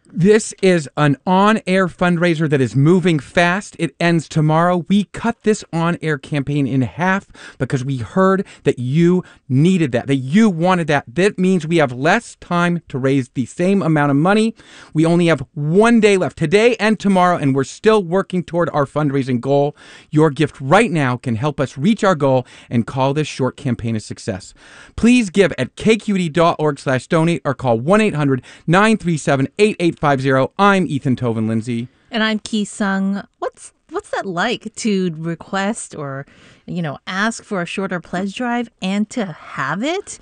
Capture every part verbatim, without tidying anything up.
This is an on-air fundraiser that is moving fast. It ends tomorrow. We cut this on-air campaign in half because we heard that you needed that, that you wanted that. That means we have less time to raise the same amount of money. We only have one day left, today and tomorrow, and we're still working toward our fundraising goal. Your gift right now can help us reach our goal and call this short campaign a success. Please give at k q e d dot org slash donate or call one eight hundred nine three seven eight eight five zero. I'm Ethan Toven Lindsay. And I'm Ki Sung. What's what's that like to request or, you know, ask for a shorter pledge drive and to have it?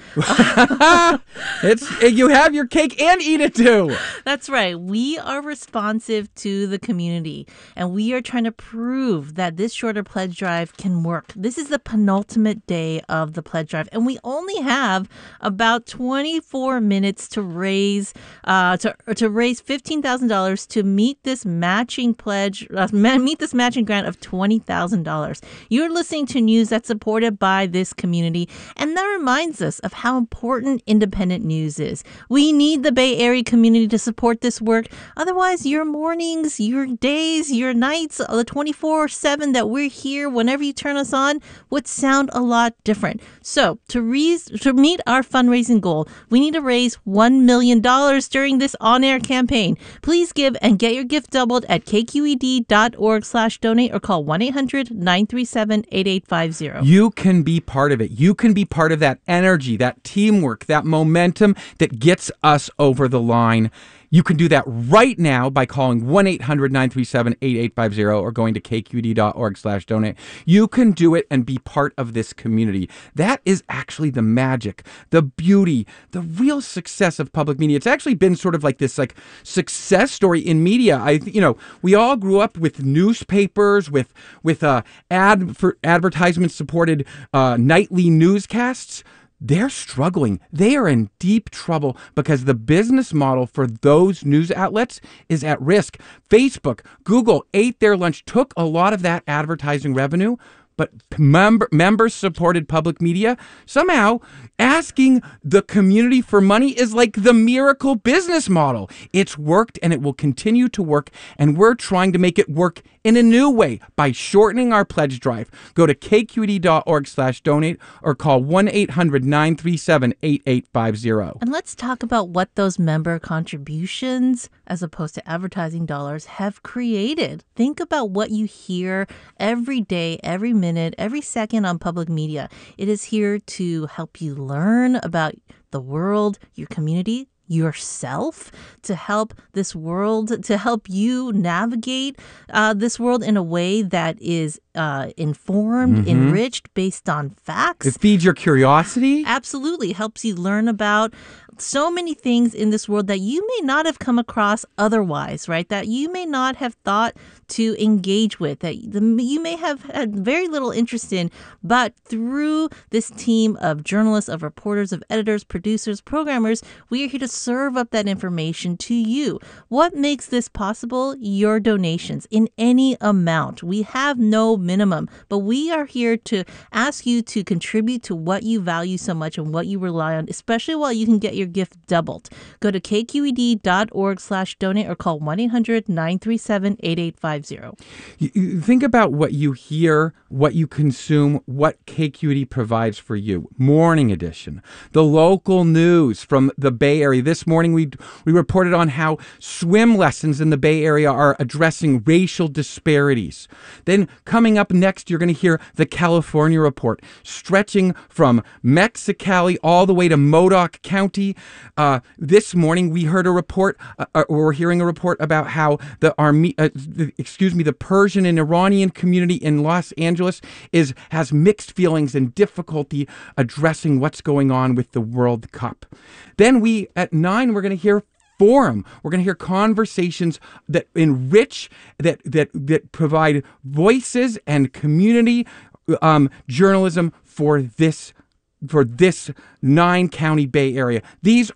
It's you have your cake and eat it too. That's right. We are responsive to the community, and we are trying to prove that this shorter pledge drive can work. This is the penultimate day of the pledge drive, and we only have about twenty-four minutes to raise uh, to to raise fifteen thousand dollars to meet this matching pledge, uh, meet this matching grant of twenty thousand dollars. You're listening to news that's supported by this community, and that reminds us of how important independent news is. We need the Bay Area community to support this work. Otherwise, your mornings, your days, your nights, the twenty-four seven that we're here whenever you turn us on would sound a lot different. So to, re- to meet our fundraising goal, we need to raise one million dollars during this on-air campaign. Please give and get your gift doubled at k q e d dot org slash donate or call one eight hundred nine three seven eight eight five zero. You can be part of it. You can be part of that energy, that teamwork, that momentum that gets us over the line. You can do that right now by calling one eight hundred nine three seven eight eight five zero or going to k q e d dot org slash donate. You can do it and be part of this community. That is actually the magic, the beauty, the real success of public media. It's actually been sort of like this like success story in media. I, you know, we all grew up with newspapers, with with uh, ad for advertisement supported uh, nightly newscasts. They're struggling. They are in deep trouble because the business model for those news outlets is at risk. Facebook, Google ate their lunch, took a lot of that advertising revenue, but member, member-supported public media, somehow asking the community for money is like the miracle business model. It's worked and it will continue to work, and we're trying to make it work in a new way by shortening our pledge drive. Go to k q e d dot org slash donate or call one eight hundred nine three seven eight eight five zero. And let's talk about what those member contributions, as opposed to advertising dollars, have created. Think about what you hear every day, every minute, every second on public media. It is here to help you learn about the world, your community, yourself, to help this world, to help you navigate uh, this world in a way that is uh, informed, mm-hmm. enriched, based on facts. It feeds your curiosity. Absolutely. Helps you learn about so many things in this world that you may not have come across otherwise, right? That you may not have thought to engage with, that you may have had very little interest in, but through this team of journalists, of reporters, of editors, producers, programmers, we are here to serve up that information to you. What makes this possible? Your donations in any amount. We have no minimum, but we are here to ask you to contribute to what you value so much and what you rely on, especially while you can get your gift doubled. Go to k q e d dot org slash donate or call one eight hundred nine three seven eight eight five zero. You, you think about what you hear, what you consume, what K Q E D provides for you. Morning edition, the local news from the Bay Area. This morning we we reported on how swim lessons in the Bay Area are addressing racial disparities. Then coming up next, you're going to hear the California report, stretching from Mexicali all the way to Modoc County. Uh, this morning, we heard a report, uh, or we're hearing a report about how the army, uh, the, excuse me, the Persian and Iranian community in Los Angeles is has mixed feelings and difficulty addressing what's going on with the World Cup. Then we, at nine, we're going to hear Forum. We're going to hear conversations that enrich, that that that provide voices and community um, journalism for this. for this nine county Bay Area. These are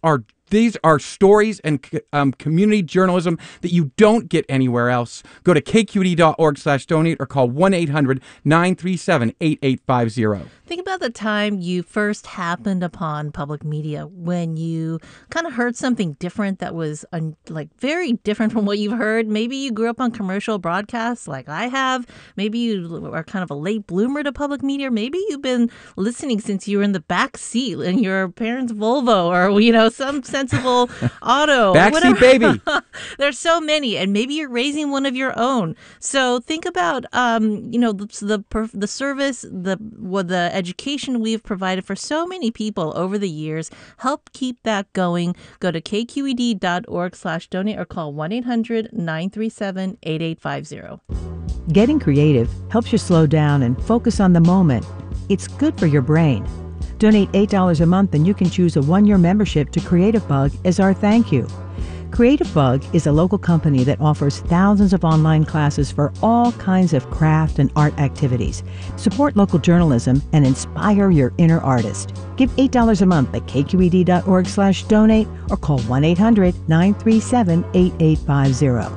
These are stories and um, community journalism that you don't get anywhere else. Go to k q e d dot org slash donate or call one eight hundred nine three seven eight eight five zero. Think about the time you first happened upon public media when you kind of heard something different that was un- like very different from what you've heard. Maybe you grew up on commercial broadcasts like I have. Maybe you are kind of a late bloomer to public media. Maybe you've been listening since you were in the back seat in your parents' Volvo or, you know, some sensible auto. Backseat baby. There's so many. And maybe you're raising one of your own. So think about, um, you know, the, the, the service, the, what the education we've provided for so many people over the years. Help keep that going. Go to k q e d dot org slash donate or call one eight hundred nine three seven eight eight five zero. Getting creative helps you slow down and focus on the moment. It's good for your brain. Donate eight dollars a month and you can choose a one-year membership to Creative Bug as our thank you. Creative Bug is a local company that offers thousands of online classes for all kinds of craft and art activities. Support local journalism and inspire your inner artist. Give eight dollars a month at k q e d dot org slash donate or call one eight hundred nine three seven eight eight five zero.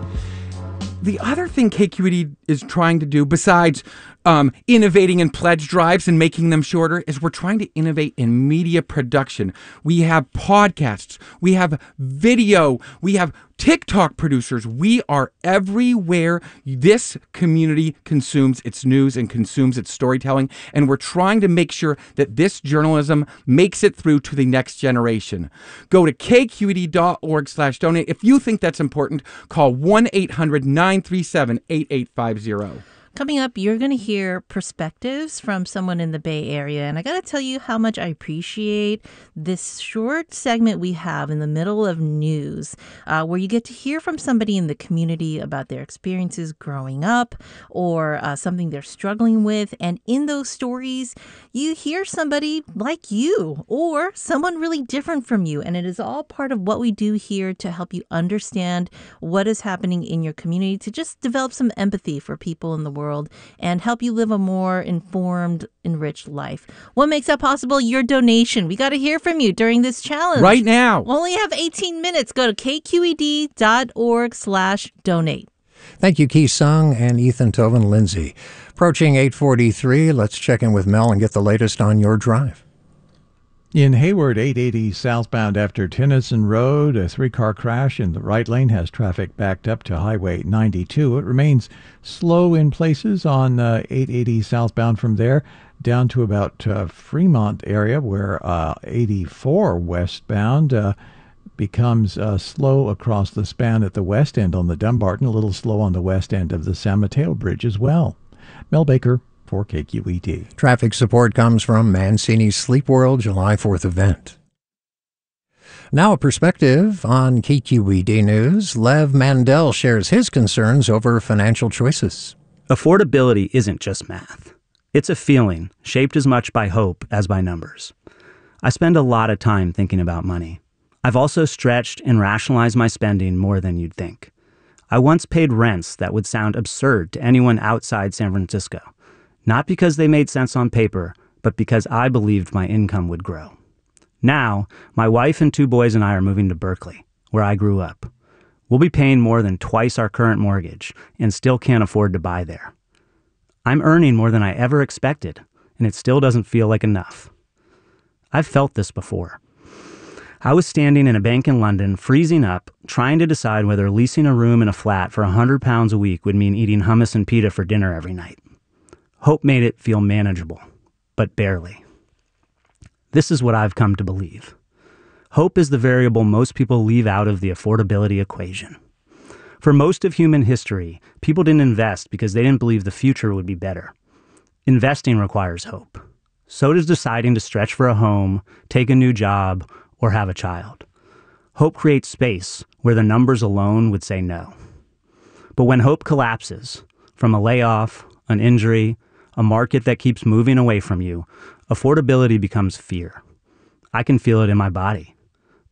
The other thing K Q E D is trying to do, besides um, innovating in pledge drives and making them shorter, is we're trying to innovate in media production. We have podcasts, we have video, we have TikTok producers. We are everywhere this community consumes its news and consumes its storytelling, and we're trying to make sure that this journalism makes it through to the next generation. Go to k q e d dot org slash donate. If you think that's important, call one eight hundred nine three seven eight eight five zero. Coming up, you're going to hear perspectives from someone in the Bay Area. And I got to tell you how much I appreciate this short segment we have in the middle of news, uh, where you get to hear from somebody in the community about their experiences growing up or uh, something they're struggling with. And in those stories, you hear somebody like you or someone really different from you. And it is all part of what we do here to help you understand what is happening in your community, to just develop some empathy for people in the world. World and help you live a more informed, enriched life. What makes that possible? Your donation. We got to hear from you during this challenge. Right now. We only have eighteen minutes. Go to k q e d dot org slash donate. Thank you, Key Sung and Ethan Toven Lindsay. Approaching eight forty-three, let's check in with Mel and get the latest on your drive. In Hayward, eight eighty southbound after Tennyson Road, a three-car crash in the right lane has traffic backed up to Highway ninety-two. It remains slow in places on uh, eight eighty southbound from there down to about uh, Fremont area, where uh, eighty-four westbound uh, becomes uh, slow across the span at the west end on the Dumbarton, a little slow on the west end of the San Mateo Bridge as well. Mel Baker for K Q E D. Traffic support comes from Mancini's Sleep World July fourth event. Now a perspective on K Q E D News. Lev Mandel shares his concerns over financial choices. Affordability isn't just math. It's a feeling shaped as much by hope as by numbers. I spend a lot of time thinking about money. I've also stretched and rationalized my spending more than you'd think. I once paid rents that would sound absurd to anyone outside San Francisco. Not because they made sense on paper, but because I believed my income would grow. Now, my wife and two boys and I are moving to Berkeley, where I grew up. We'll be paying more than twice our current mortgage and still can't afford to buy there. I'm earning more than I ever expected, and it still doesn't feel like enough. I've felt this before. I was standing in a bank in London, freezing up, trying to decide whether leasing a room in a flat for one hundred pounds a week would mean eating hummus and pita for dinner every night. Hope made it feel manageable, but barely. This is what I've come to believe. Hope is the variable most people leave out of the affordability equation. For most of human history, people didn't invest because they didn't believe the future would be better. Investing requires hope. So does deciding to stretch for a home, take a new job, or have a child. Hope creates space where the numbers alone would say no. But when hope collapses, from a layoff, an injury, a market that keeps moving away from you, affordability becomes fear. I can feel it in my body.